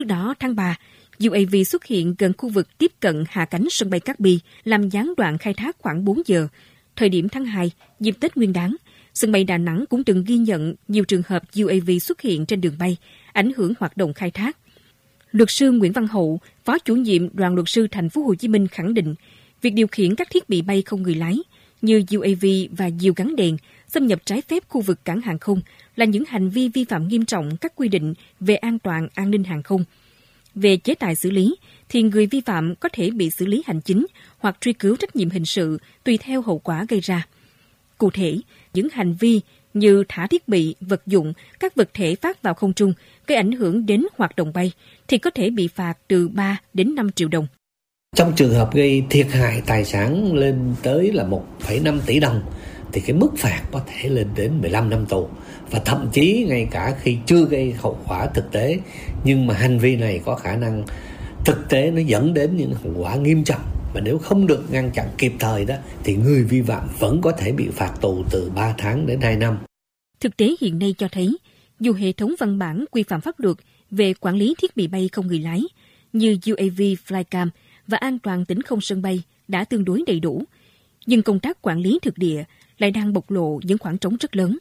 Trước đó, tháng 3, UAV xuất hiện gần khu vực tiếp cận hạ cánh sân bay Cát Bi, làm gián đoạn khai thác khoảng 4 giờ. Thời điểm tháng 2, dịp Tết Nguyên đán, sân bay Đà Nẵng cũng từng ghi nhận nhiều trường hợp UAV xuất hiện trên đường bay, ảnh hưởng hoạt động khai thác. Luật sư Nguyễn Văn Hậu, Phó chủ nhiệm Đoàn luật sư Thành phố Hồ Chí Minh khẳng định, việc điều khiển các thiết bị bay không người lái như UAV và diều gắn đèn xâm nhập trái phép khu vực cảng hàng không là những hành vi vi phạm nghiêm trọng các quy định về an toàn an ninh hàng không. Về chế tài xử lý, thì người vi phạm có thể bị xử lý hành chính hoặc truy cứu trách nhiệm hình sự tùy theo hậu quả gây ra. Cụ thể, những hành vi như thả thiết bị, vật dụng, các vật thể phát vào không trung gây ảnh hưởng đến hoạt động bay thì có thể bị phạt từ 3 đến 5 triệu đồng. Trong trường hợp gây thiệt hại tài sản lên tới là 1,5 tỷ đồng thì cái mức phạt có thể lên đến 15 năm tù. Và thậm chí ngay cả khi chưa gây hậu quả thực tế, nhưng mà hành vi này có khả năng thực tế nó dẫn đến những hậu quả nghiêm trọng. Và nếu không được ngăn chặn kịp thời đó, thì người vi phạm vẫn có thể bị phạt tù từ 3 tháng đến 2 năm. Thực tế hiện nay cho thấy, dù hệ thống văn bản quy phạm pháp luật về quản lý thiết bị bay không người lái như UAV Flycam và an toàn tĩnh không sân bay đã tương đối đầy đủ, nhưng công tác quản lý thực địa lại đang bộc lộ những khoảng trống rất lớn.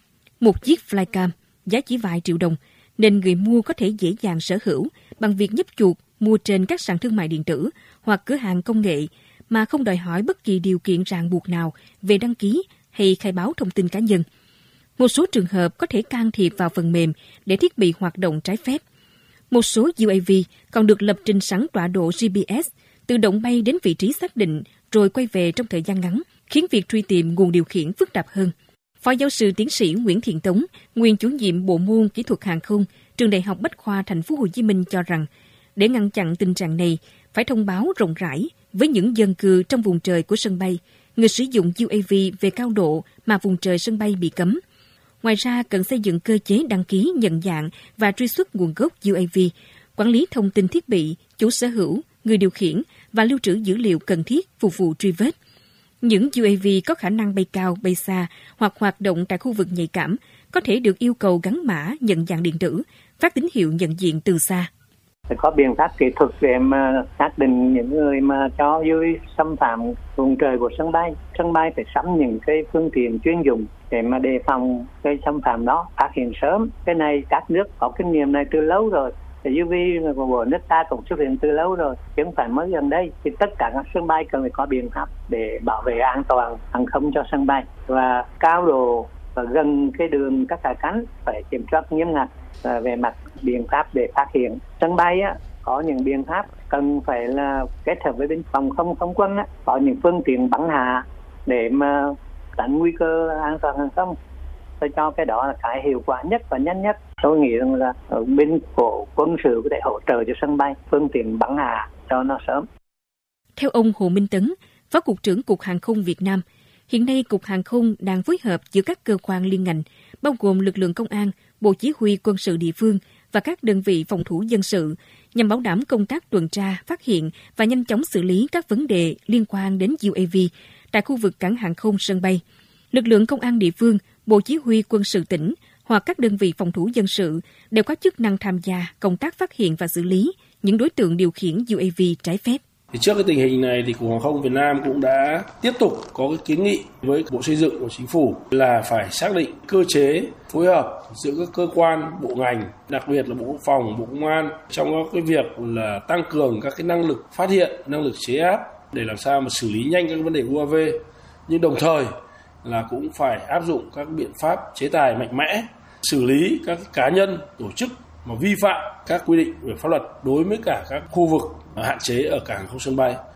Một chiếc Flycam giá chỉ vài triệu đồng, nên người mua có thể dễ dàng sở hữu bằng việc nhấp chuột mua trên các sàn thương mại điện tử hoặc cửa hàng công nghệ mà không đòi hỏi bất kỳ điều kiện ràng buộc nào về đăng ký hay khai báo thông tin cá nhân. Một số trường hợp có thể can thiệp vào phần mềm để thiết bị hoạt động trái phép. Một số UAV còn được lập trình sẵn tọa độ GPS, tự động bay đến vị trí xác định rồi quay về trong thời gian ngắn, khiến việc truy tìm nguồn điều khiển phức tạp hơn. Phó giáo sư tiến sĩ Nguyễn Thiện Tống, nguyên chủ nhiệm bộ môn kỹ thuật hàng không, Trường Đại học Bách khoa Thành phố Hồ Chí Minh cho rằng, để ngăn chặn tình trạng này, phải thông báo rộng rãi với những dân cư trong vùng trời của sân bay, người sử dụng UAV về cao độ mà vùng trời sân bay bị cấm. Ngoài ra, cần xây dựng cơ chế đăng ký, nhận dạng và truy xuất nguồn gốc UAV, quản lý thông tin thiết bị, chủ sở hữu, người điều khiển và lưu trữ dữ liệu cần thiết phục vụ truy vết. Những UAV có khả năng bay cao, bay xa hoặc hoạt động tại khu vực nhạy cảm có thể được yêu cầu gắn mã nhận dạng điện tử, phát tín hiệu nhận diện từ xa. Phải có biện pháp kỹ thuật để mà xác định những người mà cho UAV xâm phạm vùng trời của sân bay. Sân bay phải sắm những cái phương tiện chuyên dụng để mà đề phòng cái xâm phạm đó, phát hiện sớm. Cái này các nước có kinh nghiệm này từ lâu rồi. UAV của nước ta cũng xuất hiện từ lâu rồi, chứ không phải mới gần đây. Thì tất cả các sân bay cần phải có biện pháp để bảo vệ an toàn hàng không cho sân bay. Và cao độ và gần cái đường các hạ cánh phải kiểm soát nghiêm ngặt về mặt biện pháp để phát hiện. Sân bay á, có những biện pháp cần phải là kết hợp với bên phòng không quân á, có những phương tiện bắn hạ để mà tránh nguy cơ an toàn hàng không. Tôi cho cái đó là cái hiệu quả nhất và nhanh nhất. Tôi nghĩ rằng là ở bên của quân sự có thể hỗ trợ cho sân bay phương tiện bắn hạ cho nó sớm. Theo ông Hồ Minh Tấn, Phó Cục trưởng Cục Hàng không Việt Nam, hiện nay Cục Hàng không đang phối hợp giữa các cơ quan liên ngành, bao gồm lực lượng công an, Bộ Chỉ huy quân sự địa phương và các đơn vị phòng thủ dân sự, nhằm bảo đảm công tác tuần tra, phát hiện và nhanh chóng xử lý các vấn đề liên quan đến UAV tại khu vực cảng hàng không sân bay. Lực lượng công an địa phương, Bộ Chỉ huy quân sự tỉnh hoặc các đơn vị phòng thủ dân sự đều có chức năng tham gia công tác phát hiện và xử lý những đối tượng điều khiển UAV trái phép. Thì trước cái tình hình này thì Cục Hàng không Việt Nam cũng đã tiếp tục có cái kiến nghị với Bộ Xây dựng của Chính phủ là phải xác định cơ chế phối hợp giữa các cơ quan, bộ ngành, đặc biệt là Bộ Quốc phòng, Bộ Công an trong cái việc là tăng cường các cái năng lực phát hiện, năng lực chế áp để làm sao mà xử lý nhanh các vấn đề UAV, nhưng đồng thời là cũng phải áp dụng các biện pháp chế tài mạnh mẽ, xử lý các cá nhân, tổ chức mà vi phạm các quy định về pháp luật đối với cả các khu vực hạn chế ở cảng hàng không sân bay.